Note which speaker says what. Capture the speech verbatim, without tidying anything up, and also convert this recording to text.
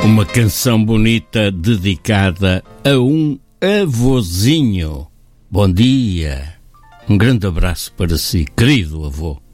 Speaker 1: Uma canção bonita dedicada a um avôzinho. Bom dia. Um grande abraço para si, querido avô.